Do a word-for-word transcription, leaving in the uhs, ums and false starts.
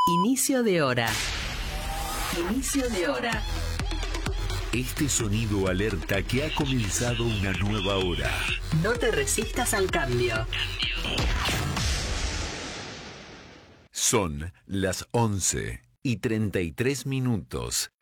Inicio de hora. Inicio de hora. Este sonido alerta que ha comenzado una nueva hora. No te resistas al cambio. Son las once y treinta y tres minutos.